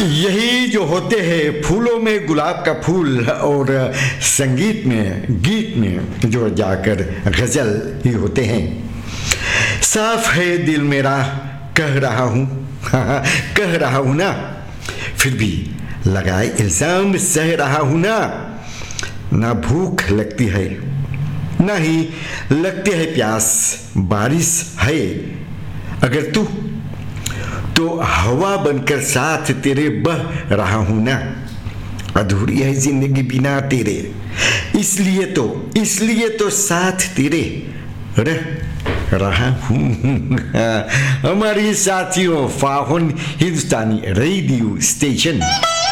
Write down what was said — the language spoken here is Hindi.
यही जो होते हैं फूलों में गुलाब का फूल और संगीत में गीत में जो जाकर गजल ही होते हैं। साफ है दिल मेरा कह रहा हूँ कह रहा हूँ ना, फिर भी लगाए इल्जाम सह रहा हूँ ना भूख लगती है ना ही लगती है प्यास, बारिश है अगर तू तो हवा बनकर साथ तेरे बह रहा हूं ना, अधूरी है जिंदगी बिना तेरे, इसलिए तो साथ तेरे रह रहा हूं। हमारी साथियों फाहुन हिंदुस्तानी रेडियो स्टेशन।